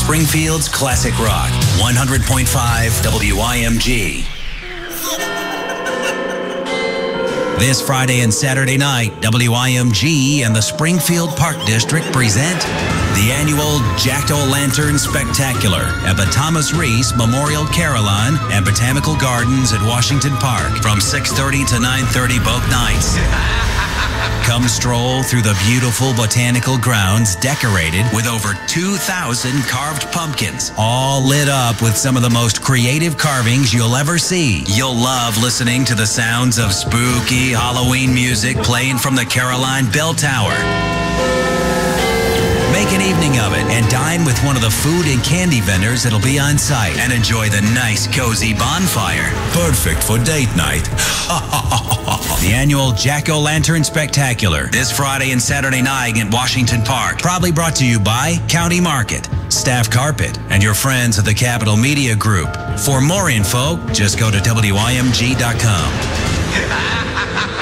Springfield's classic rock. 100.5 WIMG. This Friday and Saturday night, WIMG and the Springfield Park District present the annual Jack-O-Lantern Spectacular at the Thomas Reese Memorial Carillon and Botanical Gardens at Washington Park from 6:30 to 9:30 both nights. Come stroll through the beautiful botanical grounds decorated with over 2,000 carved pumpkins, all lit up with some of the most creative carvings you'll ever see. You'll love listening to the sounds of spooky Halloween music playing from the Caroline Bell Tower. Make an evening of it and dine with one of the food and candy vendors that'll be on site and enjoy the nice, cozy bonfire. Perfect for date night. The annual Jack-O-Lantern Spectacular this Friday and Saturday night at Washington Park. Proudly brought to you by County Market, Staff Carpet, and your friends at the Capital Media Group. For more info, just go to WIMG.com.